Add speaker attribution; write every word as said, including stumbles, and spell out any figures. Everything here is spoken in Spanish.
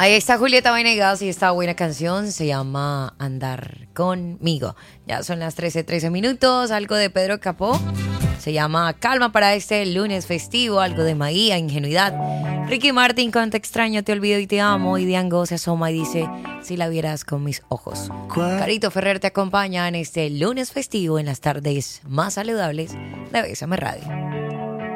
Speaker 1: Ahí está Julieta Venegas y esta buena canción se llama Andar Conmigo. Ya son las trece, trece minutos, algo de Pedro Capó. Se llama Calma para este lunes festivo, algo de Maía, Ingenuidad. Ricky Martin con Te extraño, te olvido y te amo. Y Diango se asoma y dice, si la vieras con mis ojos. Carito Ferrer te acompaña en este lunes festivo en las tardes más saludables de Bésame Radio.